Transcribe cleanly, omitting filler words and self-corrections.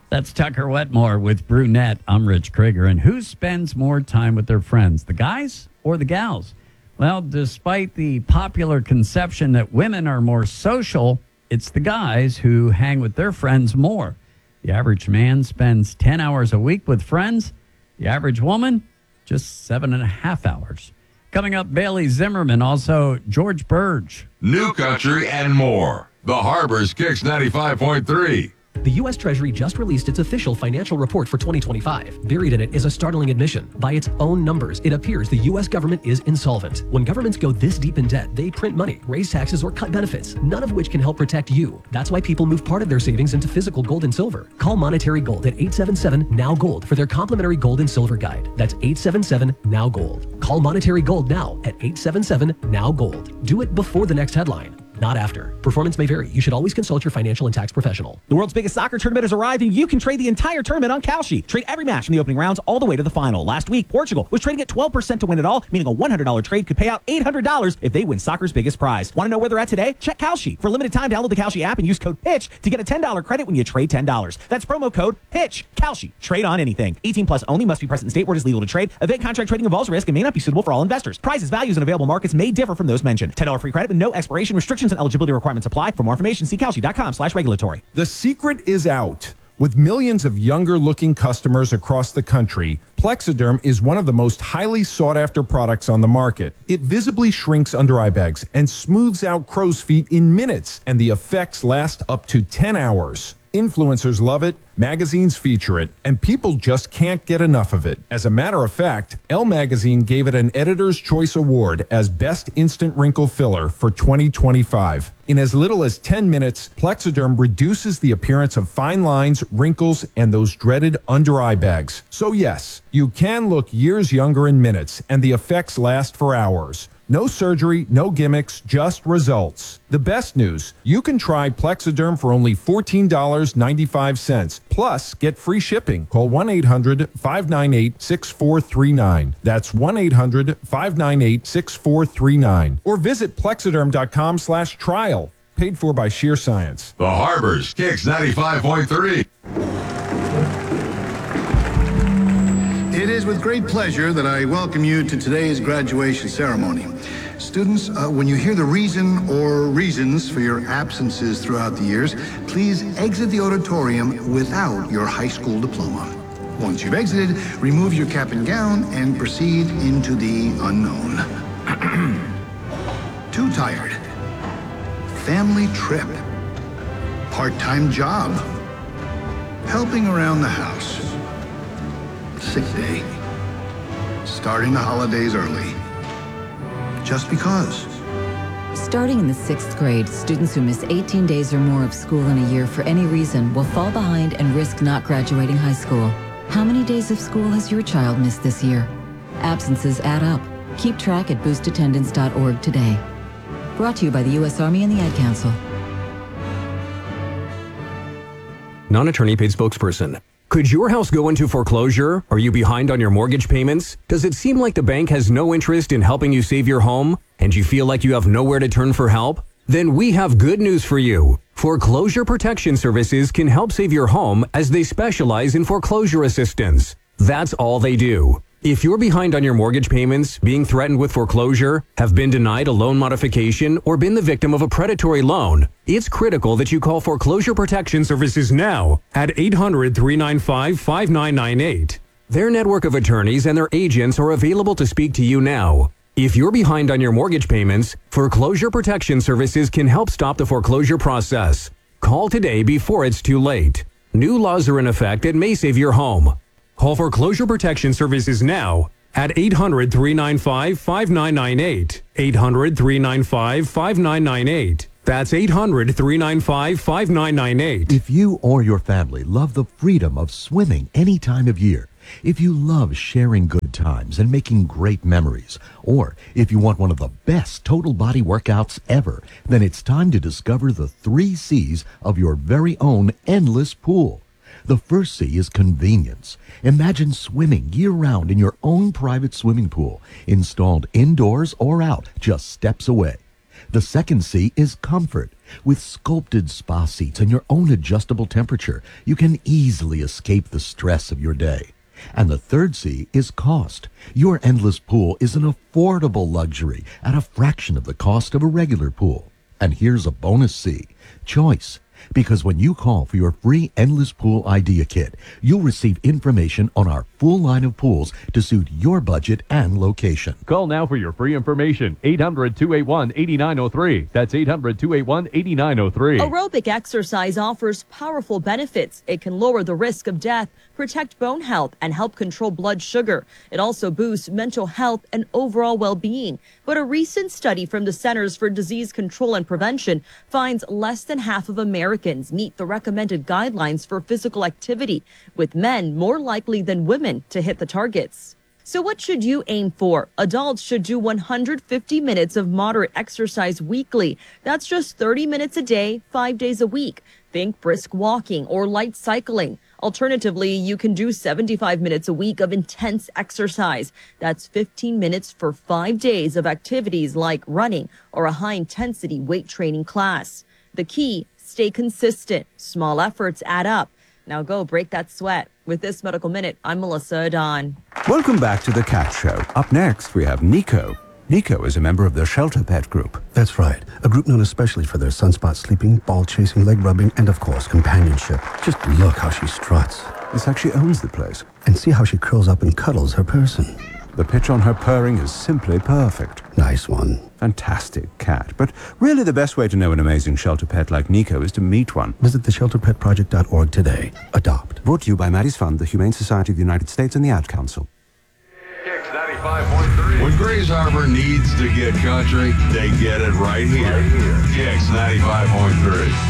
That's Tucker Wetmore with Brunette. I'm Rich Krieger. And who spends more time with their friends, the guys or the gals? Well, despite the popular conception that women are more social, it's the guys who hang with their friends more. The average man spends 10 hours a week with friends. The average woman, just 7.5 hours. Coming up, Bailey Zimmerman, also George Burge. New country and more. The Harbor's Kicks 95.3. The U.S. Treasury just released its official financial report for 2025. Buried in it is a startling admission. By its own numbers, it appears the U.S. government is insolvent. When governments go this deep in debt, they print money, raise taxes, or cut benefits, none of which can help protect you. That's why people move part of their savings into physical gold and silver. Call Monetary Gold at 877-NOW-GOLD for their complimentary gold and silver guide. That's 877-NOW-GOLD. Call Monetary Gold now at 877-NOW-GOLD. Do it before the next headline, not after. Performance may vary. You should always consult your financial and tax professional. The world's biggest soccer tournament has arrived, and you can trade the entire tournament on Kalshi. Trade every match from the opening rounds all the way to the final. Last week, Portugal was trading at 12% to win it all, meaning a $100 trade could pay out $800 if they win soccer's biggest prize. Want to know where they're at today? Check Kalshi. For a limited time, download the Kalshi app and use code PITCH to get a $10 credit when you trade $10. That's promo code PITCH. Kalshi. Trade on anything. 18 plus only. Must be present in state where it is legal to trade. Event contract trading involves risk and may not be suitable for all investors. Prices, values, and available markets may differ from those mentioned. $10 free credit with no expiration. Restrictions and eligibility requirements apply. For more information, see Kalshi.com/regulatory. The secret is out. With millions of younger-looking customers across the country, Plexiderm is one of the most highly sought-after products on the market. It visibly shrinks under eye bags and smooths out crow's feet in minutes, and the effects last up to 10 hours. Influencers love it, magazines feature it, and people just can't get enough of it. As a matter of fact, Elle Magazine gave it an Editor's Choice Award as Best Instant Wrinkle Filler for 2025. In as little as 10 minutes, Plexiderm reduces the appearance of fine lines, wrinkles, and those dreaded under-eye bags. So yes, you can look years younger in minutes, and the effects last for hours. No surgery, no gimmicks, just results. The best news, you can try Plexiderm for only $14.95. Plus, get free shipping. Call 1-800-598-6439. That's 1-800-598-6439. Or visit Plexiderm.com/trial. Paid for by Sheer Science. The Harbor's Kicks 95.3. It is with great pleasure that I welcome you to today's graduation ceremony. Students, when you hear the reason or reasons for your absences throughout the years, please exit the auditorium without your high school diploma. Once you've exited, remove your cap and gown and proceed into the unknown. Too tired. Family trip. Part-time job. Helping around the house. Sick day. Starting the holidays early. Just because. Starting in the 6th grade, students who miss 18 days or more of school in a year for any reason will fall behind and risk not graduating high school. How many days of school has your child missed this year? Absences add up. Keep track at boostattendance.org today. Brought to you by the U.S. Army and the Ad Council. Non-attorney paid spokesperson. Could your house go into foreclosure? Are you behind on your mortgage payments? Does it seem like the bank has no interest in helping you save your home? And you feel like you have nowhere to turn for help? Then we have good news for you. Foreclosure Protection Services can help save your home as they specialize in foreclosure assistance. That's all they do. If you're behind on your mortgage payments, being threatened with foreclosure, have been denied a loan modification, or been the victim of a predatory loan, it's critical that you call Foreclosure Protection Services now at 800-395-5998. Their network of attorneys and their agents are available to speak to you now. If you're behind on your mortgage payments, Foreclosure Protection Services can help stop the foreclosure process. Call today before it's too late. New laws are in effect that may save your home. Call Foreclosure Protection Services now at 800-395-5998. 800-395-5998. That's 800-395-5998. If you or your family love the freedom of swimming any time of year, if you love sharing good times and making great memories, or if you want one of the best total body workouts ever, then it's time to discover the 3 C's of your very own endless pool. The first C is convenience. Imagine swimming year-round in your own private swimming pool, installed indoors or out, just steps away. The second C is comfort. With sculpted spa seats and your own adjustable temperature, you can easily escape the stress of your day. And the third C is cost. Your endless pool is an affordable luxury at a fraction of the cost of a regular pool. And here's a bonus C, choice. Because when you call for your free Endless Pool Idea Kit, you'll receive information on our full line of pools to suit your budget and location. Call now for your free information. 800-281-8903. That's 800-281-8903. Aerobic exercise offers powerful benefits. It can lower the risk of death, protect bone health, and help control blood sugar. It also boosts mental health and overall well-being. But a recent study from the Centers for Disease Control and Prevention finds less than half of Americans meet the recommended guidelines for physical activity, with men more likely than women to hit the targets. So what should you aim for? Adults should do 150 minutes of moderate exercise weekly. That's just 30 minutes a day, 5 days a week. Think brisk walking or light cycling. Alternatively, you can do 75 minutes a week of intense exercise. That's 15 minutes for 5 days of activities like running or a high-intensity weight training class. The key, stay consistent. Small efforts add up. Now go break that sweat. With this Medical Minute, I'm Melissa Adon. Welcome back to The Cat Show. Up next, we have Nico. Nico is a member of the Shelter Pet Group. That's right. A group known especially for their sunspot sleeping, ball chasing, leg rubbing, and of course, companionship. Just look how she struts. It's like she owns the place. And see how she curls up and cuddles her person. The pitch on her purring is simply perfect. Nice one. Fantastic cat. But really the best way to know an amazing shelter pet like Nico is to meet one. Visit theshelterpetproject.org today. Adopt. Brought to you by Maddie's Fund, the Humane Society of the United States, and the Ad Council. Kicks 95.3. When Grays Harbor needs to get country, they get it right here. Kicks 95.3.